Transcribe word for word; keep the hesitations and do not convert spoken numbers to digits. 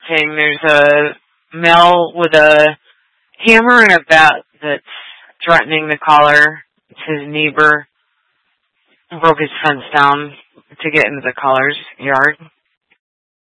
parenting. There's a male with a hammer and a bat that's threatening the caller. It's his neighbor. Broke his fence down to get into the caller's yard.